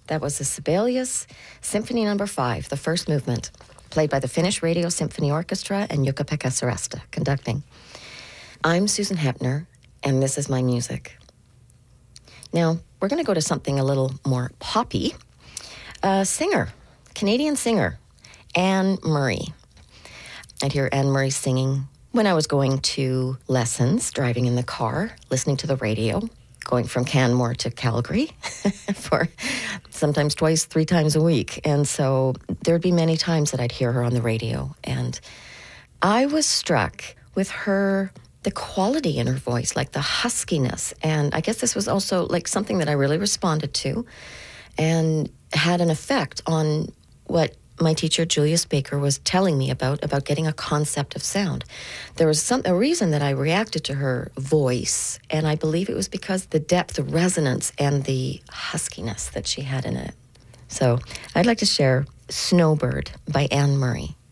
That was the Sibelius Symphony No. 5, the first movement, played by the Finnish Radio Symphony Orchestra and Jukka-Pekka Sarasta conducting. I'm Susan Hepner, and this is my music. Now, we're going to go to something a little more poppy. Singer, Canadian singer, Anne Murray. I'd hear Anne Murray singing when I was going to lessons, driving in the car, listening to the radio, going from Canmore to Calgary for sometimes twice, 3 times a week. And so there'd be many times that I'd hear her on the radio. And I was struck with the quality in her voice, like the huskiness. And I guess this was also like something that I really responded to and had an effect on what my teacher, Julius Baker, was telling me about getting a concept of sound. There was a reason that I reacted to her voice, and I believe it was because the depth, the resonance, and the huskiness that she had in it. So I'd like to share Snowbird by Anne Murray.